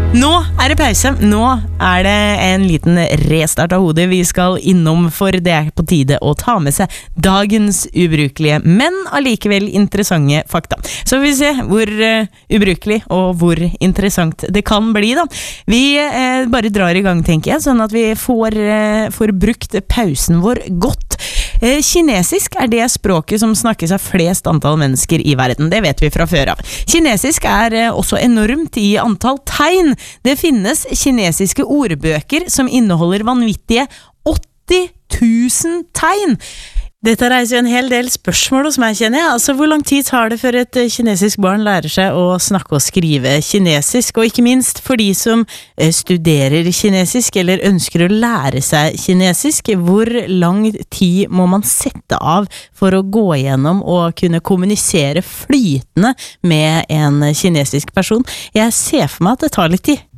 Nå det pause, nå det en liten restart av hodet vi skal innom, for det på tide å ta med seg dagens ubrukelige, men allikevel interessante fakta. Så vi ser hvor ubrukelig og hvor interessant det kan bli da. Vi bare drar i gang, tenker jeg, sånn at vi får brukt pausen vår godt. Kinesisk det språket som snakkes av flest antall mennesker i verden, det vet vi fra før av. Kinesisk også enormt i antall tegn. Det finnes kinesiske ordbøker som inneholder vanvittige 80 000 tegn. Dette reiser en hel del spørsmål hos meg, kjenner jeg. Altså, hvor lang tid tar det før et kinesisk barn lærer seg å snakke og skrive kinesisk? Og ikke minst for de som studerer kinesisk eller ønsker å lære seg kinesisk, hvor lang tid må man sette av for å gå gjennom og kunne kommunisere flytende med en kinesisk person? Jeg ser for meg at det tar litt tid.